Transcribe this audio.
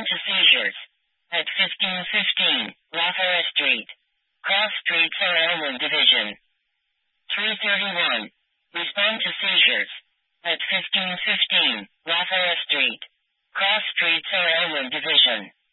to seizures. At 1515, Lafayette Street. Cross Streets are Elmwood Division. 331. Respond to seizures. At 1515, Lafayette Street. Cross Streets are Elmwood Division.